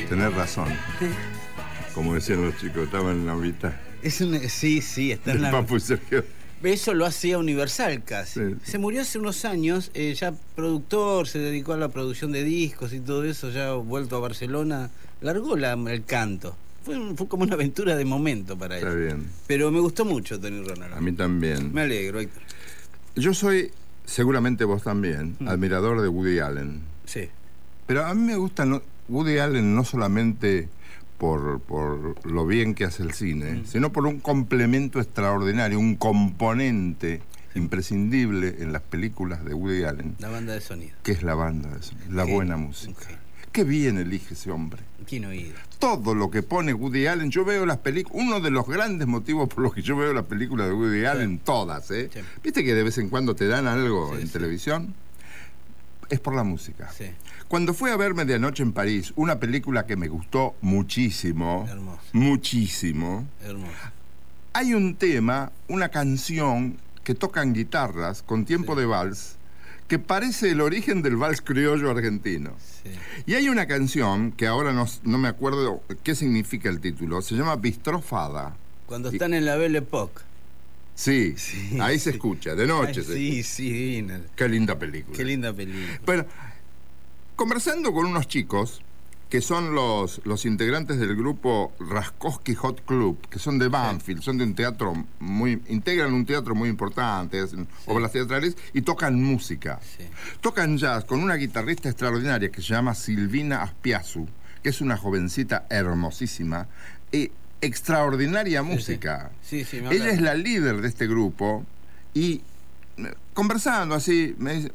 Tenés razón. Como decían los chicos, estaban en la mitad. Sí, está en la... Papu y Sergio. Eso lo hacía Universal casi. Sí. Se murió hace unos años, ya productor, se dedicó a la producción de discos y todo eso, ya vuelto a Barcelona, largó el canto. Fue como una aventura de momento para él. Está bien. Pero me gustó mucho Tony Ronald. A mí también. Me alegro, Héctor. Yo soy, seguramente vos también, admirador de Woody Allen. Sí. Pero a mí me gusta Woody Allen no solamente por lo bien que hace el cine, sino por un complemento extraordinario, un componente imprescindible en las películas de Woody Allen. La banda de sonido. Que es la banda de sonido, la buena música. Qué bien elige ese hombre. ¿Quién oído? Todo lo que pone Woody Allen, yo veo las películas, uno de los grandes motivos por los que yo veo las películas de Woody Allen, todas, ¿eh? Sí. ¿Viste que de vez en cuando te dan algo en televisión? Es por la música. Sí. Cuando fui a ver Medianoche en París, una película que me gustó muchísimo, muchísimo, hay un tema, una canción que tocan guitarras con tiempo de vals, que parece el origen del vals criollo argentino. Sí. Y hay una canción que ahora no me acuerdo qué significa el título, se llama Bistrot Fada. Cuando están en la Belle Époque. Sí, ahí se escucha, de noche. Sí, divina. Qué linda película. Qué linda película. Bueno, conversando con unos chicos que son los integrantes del grupo Raskowski Hot Club, que son de Banfield, son de un teatro integran un teatro muy importante, hacen obras teatrales y tocan música. Sí. Tocan jazz con una guitarrista extraordinaria que se llama Silvina Aspiazu, que es una jovencita hermosísima y extraordinaria música. Sí, ella es la líder de este grupo y conversando así,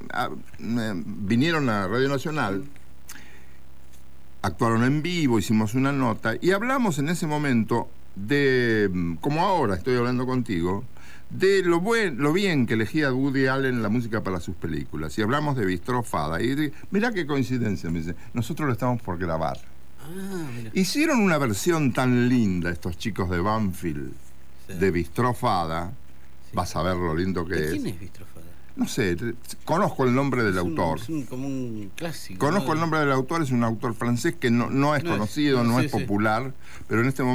vinieron a Radio Nacional, actuaron en vivo, hicimos una nota y hablamos en ese momento de, como ahora estoy hablando contigo, de lo bien que elegía Woody Allen la música para sus películas. Y hablamos de Bistrot Fada. Y mirá qué coincidencia, me dice, nosotros lo estamos por grabar. Hicieron una versión tan linda estos chicos de Banfield, de Bistrot Fada. Vas a ver lo lindo que es. ¿Quién es Bistrot Fada? No sé, conozco el nombre del autor. Es como un clásico. Conozco el nombre del autor, es un autor francés que no es conocido, no es popular, pero en este momento